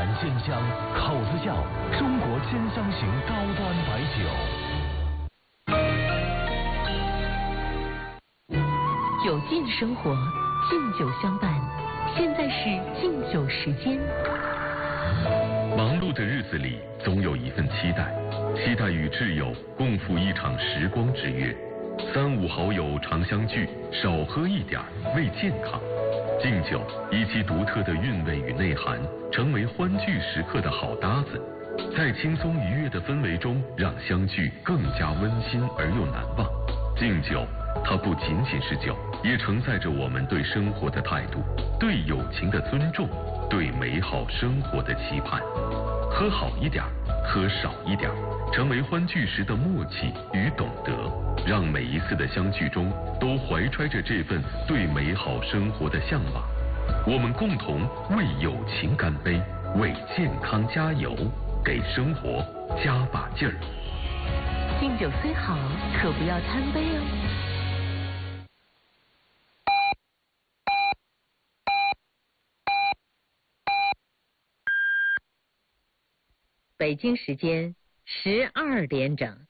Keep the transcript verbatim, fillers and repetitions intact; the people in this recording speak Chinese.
南鲜香，口子窖，中国鲜香型高端白酒。有劲生活，劲酒相伴。现在是敬酒时间。 忙碌的日子里，总有一份期待，期待与挚友共赴一场时光之约。三五好友常相聚，少喝一点为健康。敬酒以其独特的韵味与内涵，成为欢聚时刻的好搭子，在轻松愉悦的氛围中，让相聚更加温馨而又难忘。敬酒，它不仅仅是酒，也承载着我们对生活的态度，对友情的尊重，对美好生活的期盼。喝好一点，喝少一点，成为欢聚时的默契与懂得，让每一次的相聚中都怀揣着这份对美好生活的向往。我们共同为友情干杯，为健康加油，给生活加把劲儿。 敬酒虽好，可不要贪杯哦。 北京时间十二点整。